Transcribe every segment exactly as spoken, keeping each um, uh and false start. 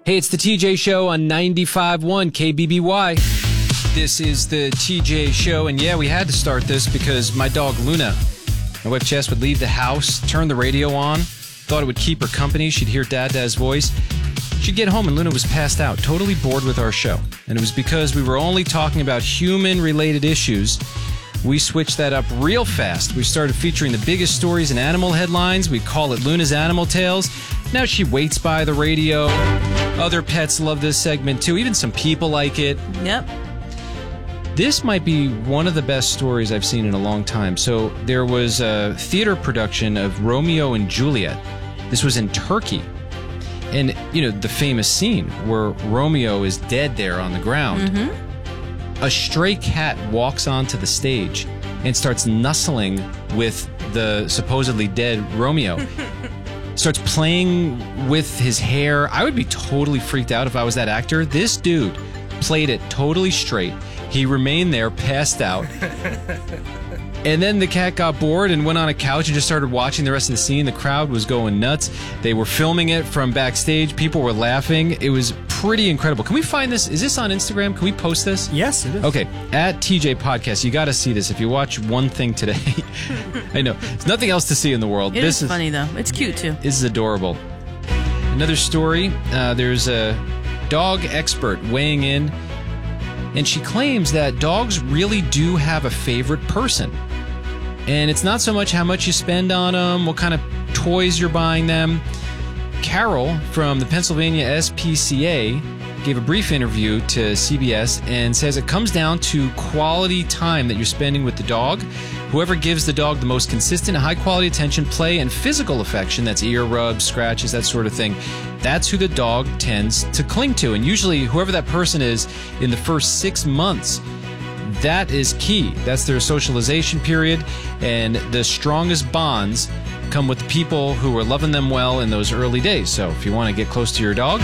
Hey, it's the T J Show on ninety-five point one K B B Y. This is the T J Show, and yeah, we had to start this because my dog Luna, my wife Jess, would leave the house, turn the radio on, thought it would keep her company. She'd hear Dad Dad's voice. She'd get home and Luna was passed out, totally bored with our show. And it was because we were only talking about human-related issues. We switched that up real fast. We started featuring the biggest stories in animal headlines. We call it Luna's Animal Tales. Now she waits by the radio. Other pets love this segment too. Even some people like it. Yep. This might be one of the best stories I've seen in a long time. So there was a theater production of Romeo and Juliet. This was in Turkey. And, you know, the famous scene where Romeo is dead there on the ground. Mm-hmm. A stray cat walks onto the stage and starts nuzzling with the supposedly dead Romeo. Starts playing with his hair. I would be totally freaked out if I was that actor. This dude played it totally straight. He remained there, passed out. And then the cat got bored and went on a couch and just started watching the rest of the scene. The crowd was going nuts. They were filming it from backstage. People were laughing. It was pretty incredible. Can we find this? Is this on Instagram? Can we post this? Yes, it is. Okay, at T J Podcast. You got to see this. If you watch one thing today, I know there's nothing else to see in the world. It this is funny though. It's cute too. This is adorable. Another story. Uh, there's a dog expert weighing in, and she claims that dogs really do have a favorite person. And it's not so much how much you spend on them, what kind of toys you're buying them. Carol from the Pennsylvania S P C A gave a brief interview to C B S and says it comes down to quality time that you're spending with the dog. Whoever gives the dog the most consistent, high-quality attention, play, and physical affection, that's ear rubs, scratches, that sort of thing, that's who the dog tends to cling to. And usually whoever that person is in the first six months, that is key. That's their socialization period, and the strongest bonds come with the people who are loving them well in those early days. So if you want to get close to your dog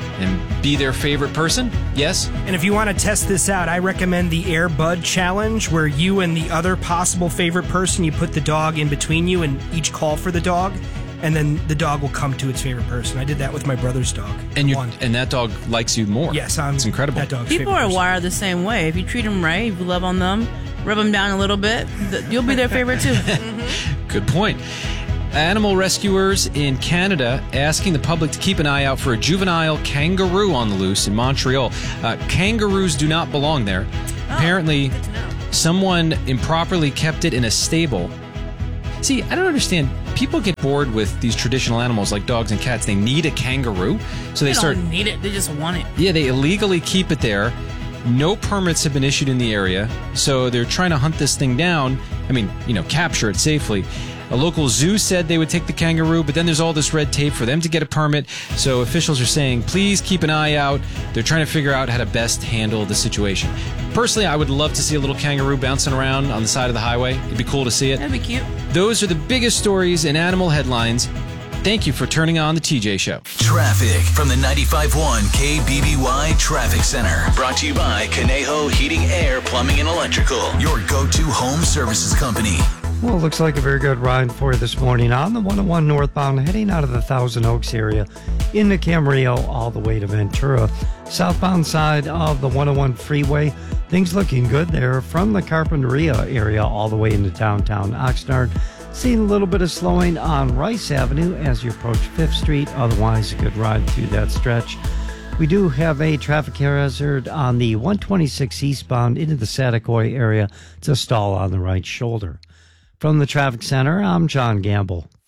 and be their favorite person, yes. And if you want to test this out, I recommend the Air Bud Challenge, where you and the other possible favorite person, you put the dog in between you and each call for the dog, and then the dog will come to its favorite person. I did that with my brother's dog. And you and that dog likes you more. Yes, I'm it's incredible. That dog's People are person. wired the same way. If you treat them right, if you love on them, rub them down a little bit, th- you'll be their favorite too. Good point. Animal rescuers in Canada asking the public to keep an eye out for a juvenile kangaroo on the loose in Montreal. Uh, kangaroos do not belong there. Oh, Apparently, good to know. someone improperly kept it in a stable. See, I don't understand. People get bored with these traditional animals like dogs and cats. They need a kangaroo, so they, They start. don't need it. They just want it. Yeah, they illegally keep it there. No permits have been issued in the area, so they're trying to hunt this thing down. I mean, you know, capture it safely. A local zoo said they would take the kangaroo, but then there's all this red tape for them to get a permit. So officials are saying, please keep an eye out. They're trying to figure out how to best handle the situation. Personally, I would love to see a little kangaroo bouncing around on the side of the highway. It'd be cool to see it. That'd be cute. Those are the biggest stories in animal headlines. Thank you for turning on the T J Show. Traffic from the ninety-five point one K B B Y Traffic Center. Brought to you by Conejo Heating, Air, Plumbing, and Electrical. Your go-to home services company. Well, it looks like a very good ride for you this morning on the one oh one northbound heading out of the Thousand Oaks area into Camarillo all the way to Ventura. Southbound side of the one oh one freeway, things looking good there from the Carpinteria area all the way into downtown Oxnard. Seeing a little bit of slowing on Rice Avenue as you approach Fifth Street. Otherwise, a good ride through that stretch. We do have a traffic hazard on the one twenty-six eastbound into the Saticoy area. It's a stall on the right shoulder. From the traffic center, I'm John Gamble.